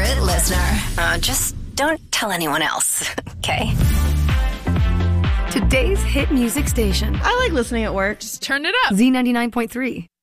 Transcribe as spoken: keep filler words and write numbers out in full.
favorite listener. Uh, just don't tell anyone else, okay? Today's hit music station. I like listening at work. Just turn it up. Z ninety-nine point three.